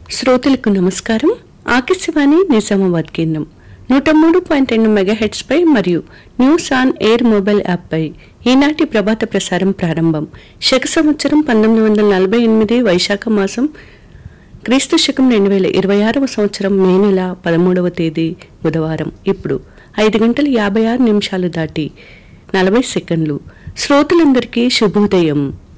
శ్రోతలకు నమస్కారం. ఆకాశవాణి నిజామాబాద్ కేంద్రం 103.2 మెగాహెర్ట్జ్ పై మరియు news on air mobile app పై ఈనాటి ప్రభాత ప్రసారం ప్రారంభం. శక సంవత్సరం 1948 వైశాఖ మాసం క్రీస్తు శకం 2026 సంవత్సరం మే నెల 13వ తేదీ బుధవారం. ఇప్పుడు 5:56 దాటి 40 సెకండ్లు. శ్రోతలందరికీ శుభోదయం.